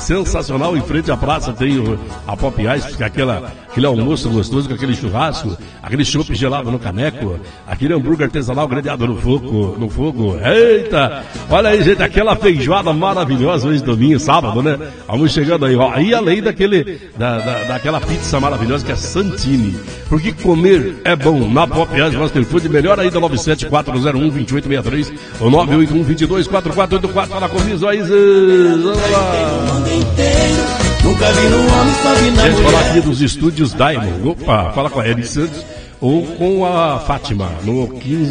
sensacional. Em frente à praça tem a Pop Ice, que é aquele almoço gostoso com aquele churrasco, aquele chopp gelado no caneco, aquele hambúrguer artesanal grelhado no fogo. Eita! Olha aí, gente, aquela feijoada maravilhosa hoje, domingo, sábado, né? Vamos chegando aí, ó. E além daquela pizza maravilhosa que é Santini. Porque comer é bom. Na Pop Ice Master Food, melhor ainda, 97401-2863 ou 981-224484. Fala comigo aí, vamos lá. Nunca vi no homem, só vi na mulher. mulher. Falar aqui dos estúdios Diamond. Opa, fala com a Eri Santos ou com a Fátima no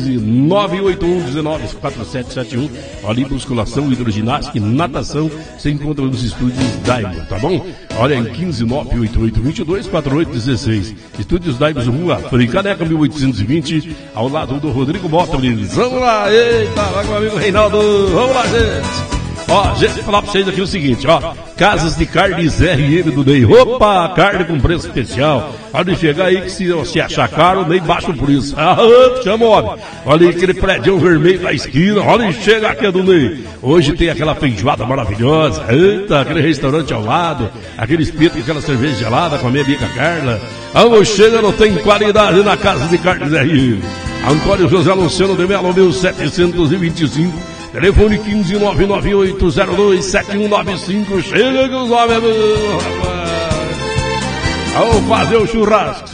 15981194771. Ali, musculação, hidroginástica e natação, você encontra nos estúdios Diamond, tá bom? Olha, em 15988224816. Estúdios Diamond, Rua Fricaneca 1820, ao lado do Rodrigo Mota. Vamos lá, eita, vai com o amigo Reinaldo. Vamos lá, gente. Ó, gente, vou falar pra vocês aqui o seguinte, ó. Casas de carnes RM do Ney. Opa, carne com preço especial. Pode chegar aí que se achar caro, nem baixa por isso. Chama o homem. Olha aí aquele prédio vermelho da esquina. Olha, chega aqui do Ney. Hoje tem aquela feijoada maravilhosa. Eita, aquele restaurante ao lado. Aquele espeto com aquela cerveja gelada com a minha amiga Carla. Vamos, chega, não tem qualidade na Casa de Carnes RM. Antônio José Luciano de Melo, 1725. Telefone 15998027195. Chega que os homens, rapaz. Vamos fazer o churrasco.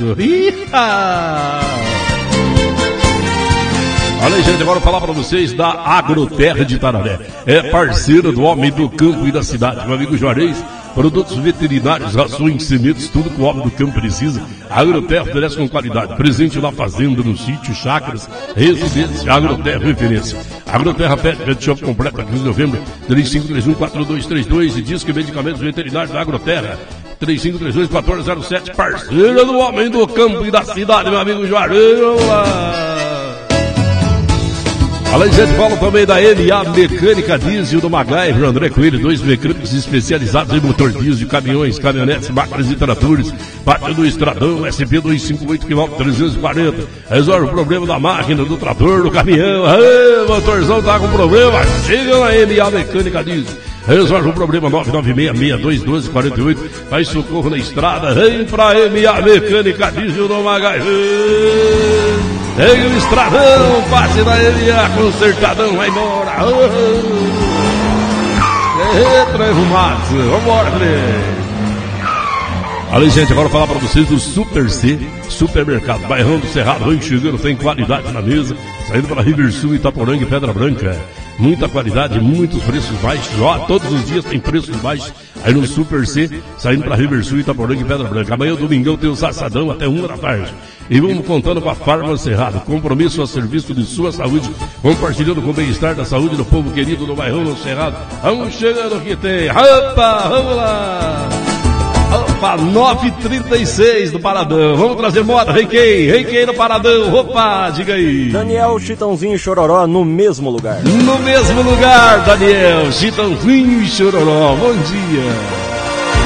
Olha aí, gente, agora eu vou falar para vocês da Agroterra de Itararé. É parceira do homem do campo e da cidade, meu amigo Juarez. Produtos veterinários, rações, sementes, tudo que o homem do campo precisa. A Agroterra oferece com qualidade. Presente na fazenda, no sítio, chácaras, residência. Agroterra, referência. Agroterra Pet Shop completa 15 de novembro, 3531-4232. E diz que medicamentos veterinários da Agroterra. 3532-1407. Parceira do homem do campo e da cidade, meu amigo Juarez. Vamos lá. Além de gente, fala também da MA Mecânica Diesel do MacGyver, André Coelho, 2 mecânicos especializados em motor diesel de caminhões, caminhonetes, máquinas e tratores, parte do Estradão, SP 258 km 340. Resolve o problema da máquina, do trator, do caminhão. O motorzão tá com problema, chega na MA Mecânica Diesel. Resolve o problema, 996621248. Faz socorro na estrada, vem pra MA Mecânica Diesel do MacGyver. Tem o Estradão, passe da MA, consertadão, vai embora. Transformados, vambora, Fred. Além, gente, agora eu vou falar para vocês do Super C, Supermercado, Bairrão do Cerrado, Rancho Chegando, tem qualidade na mesa, saindo para Riversul, Itaporanga e Pedra Branca. Muita qualidade, muitos preços baixos, ó, todos os dias tem preços baixos, aí no Super C, saindo para Riversul, Itaporanga e Pedra Branca. Amanhã, domingão, tem o Sassadão até 1 da tarde. E vamos contando com a Farma Cerrado, compromisso a serviço de sua saúde, compartilhando com o bem-estar da saúde do povo querido do Bairrão do Cerrado. Vamos chegando que tem, opa, vamos lá! Opa, 9h36 do Paradão. Vamos trazer moda, vem quem no Paradão? Opa, diga aí. Daniel, Chitãozinho e Chororó no mesmo lugar. No mesmo lugar, Daniel, Chitãozinho e Chororó. Bom dia.